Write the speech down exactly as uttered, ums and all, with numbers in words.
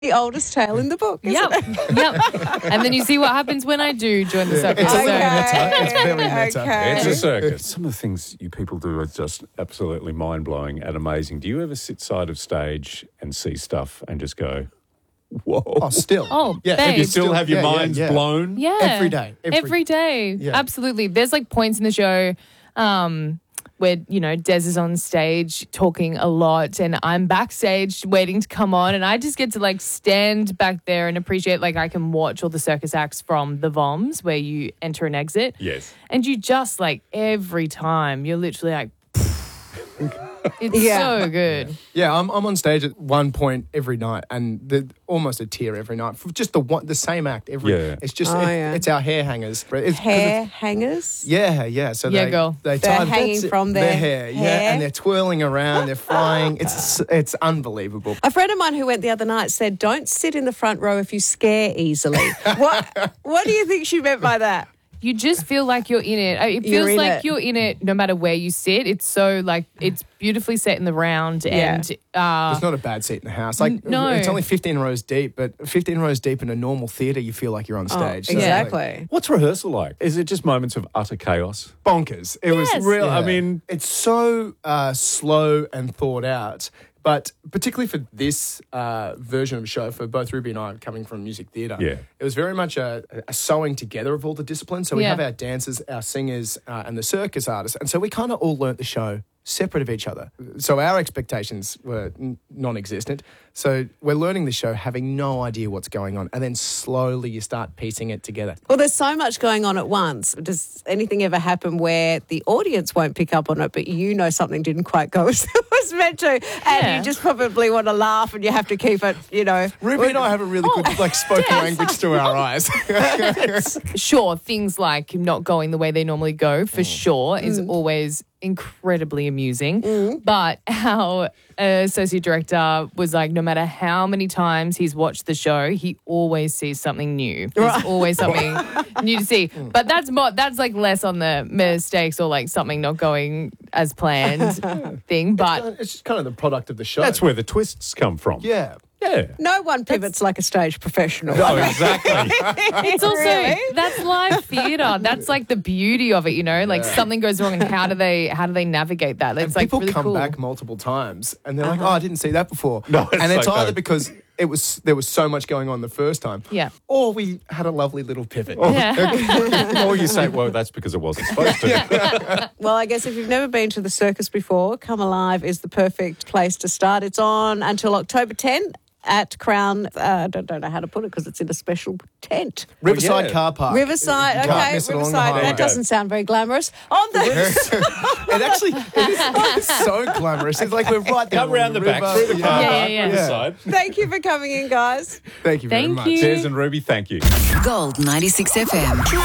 The oldest tale in the book, isn't Yep, it? yep. And then you see what happens when I do join the circus. It's a little Okay. meta. It's very meta. Okay. It's a circus. Some of the things you people do are just absolutely mind-blowing and amazing. Do you ever sit side of stage and see stuff and just go, whoa? Oh, still. Oh, yeah. babe. You still have your yeah, yeah, minds yeah. blown? Yeah. Every day. Every- Every day. Yeah. Absolutely. There's like points in the show um, where, you know, Des is on stage talking a lot and I'm backstage waiting to come on and I just get to like stand back there and appreciate, like I can watch all the circus acts from the V O Ms where you enter and exit. Yes. And you just like every time you're literally like, it's Yeah. so good. Yeah, I'm I'm on stage at one point every night, and the, almost a tear every night for just the one, the same act every. Yeah. It's just Oh, it- yeah. it's our hair hangers. It's, 'cause Hair it's- hangers? Yeah, yeah. So Yeah, they, girl. they They're tie hanging that's it, from their hair, hair? yeah, and they're twirling around, they're flying. It's it's unbelievable. A friend of mine who went the other night said, don't sit in the front row if you scare easily. What What do you think she meant by that? You just feel like you're in it. It You're feels in like it. you're in it no matter where you sit. It's so like, it's beautifully set in the round Yeah. and uh, There's not a bad seat in the house. Like no. it's only fifteen rows deep, but fifteen rows deep in a normal theatre, you feel like you're on stage. So, like, Exactly. What's rehearsal like? Is it just moments of utter chaos? bonkers. It Yes. was real. I Yeah. mean, it's so uh, slow and thought out. But particularly for this uh, version of the show, for both Ruby and I coming from music theatre, Yeah. it was very much a, a sewing together of all the disciplines. So we Yeah. have our dancers, our singers, uh, and the circus artists. And so we kind of all learnt the show separate of each other. So our expectations were n- non-existent. So we're learning the show having no idea what's going on. And then slowly you start piecing it together. Well, there's so much going on at once. Does anything ever happen where the audience won't pick up on it, but you know something didn't quite go as it was meant to, and Yeah. you just probably want to laugh and you have to keep it, you know. Ruby and I have a really good like spoken yes. language to our eyes. sure, things like not going the way they normally go, for sure, is Mm. always incredibly amusing. But our uh, associate director was like, no matter how many times he's watched the show, he always sees something new. There's always something new to see. But that's more, that's like less on the mistakes or like something not going as planned thing. But It's just kind of the product of the show. That's where the twists come from. Yeah. Yeah. No one pivots like a stage professional. Oh, exactly. it's also, Really? that's live theatre. That's like the beauty of it, you know? Like something goes wrong and how do they, how do they navigate that? It's And like people really come cool. back multiple times and they're like, oh, I didn't see that before. No, it's and it's like, either no. because it was there was so much going on the first time. Yeah. Or we had a lovely little pivot. Yeah. Or you say, well, that's because it wasn't supposed to. Well, I guess if you've never been to the circus before, Come Alive is the perfect place to start. It's on until October tenth at Crown. Uh, I don't, don't know how to put it because it's in a special tent. Riverside yeah. Car Park. Riverside, You can't okay, miss it along the Riverside. highway. That doesn't sound very glamorous. On the It actually it is, it's so glamorous. It's like we're right there. Come along round the back, river. through the car Yeah, park, yeah, on the yeah. side. Thank you for coming in, guys. Thank you very Thank much. you. Cheers and Ruby, thank you. Gold ninety-six F M.